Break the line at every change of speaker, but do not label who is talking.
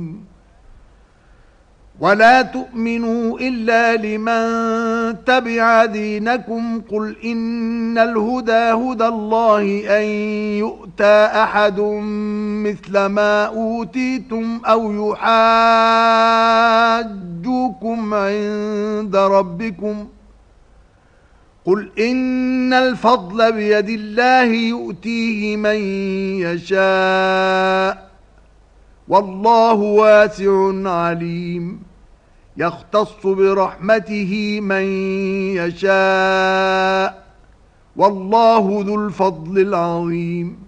ولا تؤمنوا إلا لمن تبع دينكم قل إن الهدى هدى الله أن يؤتى أحد مثل ما أوتيتم أو يحاجوكم عند ربكم قل إن الفضل بيد الله يؤتيه من يشاء والله واسع عليم يختص برحمته من يشاء والله ذو الفضل العظيم